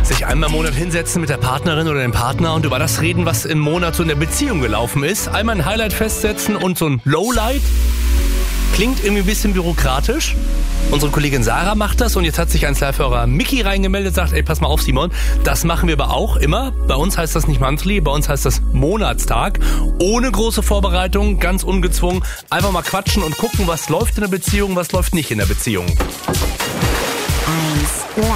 Sich einmal im Monat hinsetzen mit der Partnerin oder dem Partner und über das reden, was im Monat so in der Beziehung gelaufen ist. Einmal ein Highlight festsetzen und so ein Lowlight. Klingt irgendwie ein bisschen bürokratisch. Unsere Kollegin Sarah macht das und jetzt hat sich ein Live-Hörer Micky reingemeldet, sagt, ey, pass mal auf, Simon, das machen wir aber auch immer. Bei uns heißt das nicht Monthly, bei uns heißt das Monatstag. Ohne große Vorbereitung, ganz ungezwungen. Einfach mal quatschen und gucken, was läuft in der Beziehung, was läuft nicht in der Beziehung. 1